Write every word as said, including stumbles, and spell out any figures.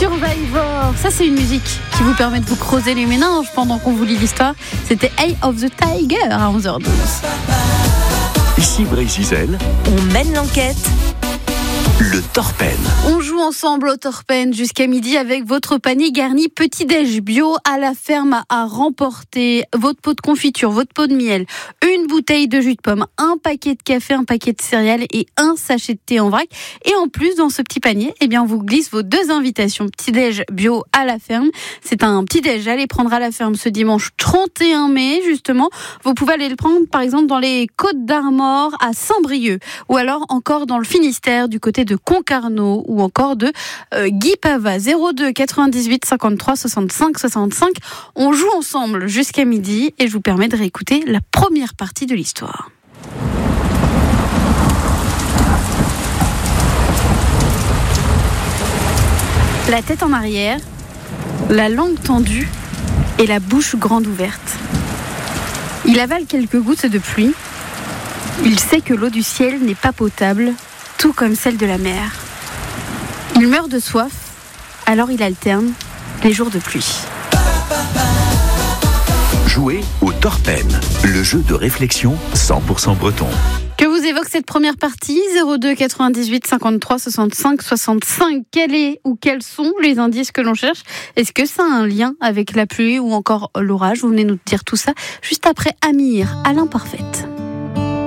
Survivor, ça c'est une musique qui vous permet de vous creuser les méninges pendant qu'on vous lit l'histoire. C'était Eye of the Tiger à onze heures douze. Ici Brésil, on mène l'enquête. Le Torpen. On joue ensemble au Torpen jusqu'à midi avec votre panier garni petit-déj bio à la ferme à remporter. Votre pot de confiture, votre pot de miel, une bouteille de jus de pomme, un paquet de café, un paquet de céréales et un sachet de thé en vrac. Et en plus, dans ce petit panier, eh bien, on vous glisse vos deux invitations petit-déj bio à la ferme. C'est un petit-déj à aller prendre à la ferme ce dimanche trente et un mai, justement. Vous pouvez aller le prendre, par exemple, dans les Côtes d'Armor à Saint-Brieuc ou alors encore dans le Finistère du côté de Concarneau ou encore de euh, Guy Pava. Zéro deux quatre-vingt-dix-huit cinquante-trois soixante-cinq soixante-cinq. On joue ensemble jusqu'à midi et je vous permets de réécouter la première partie de l'histoire. La tête en arrière, la langue tendue et la bouche grande ouverte. Il avale quelques gouttes de pluie. Il sait que l'eau du ciel n'est pas potable, tout comme celle de la mer. Il meurt de soif, alors il alterne les jours de pluie. Jouez au Torpen, le jeu de réflexion cent pour cent breton. Que vous évoque cette première partie, zéro deux quatre-vingt-dix-huit cinquante-trois soixante-cinq soixante-cinq. Quels est ou quels sont les indices que l'on cherche? Est-ce que ça a un lien avec la pluie ou encore l'orage? Vous venez nous dire tout ça juste après Amir, à l'imparfaite.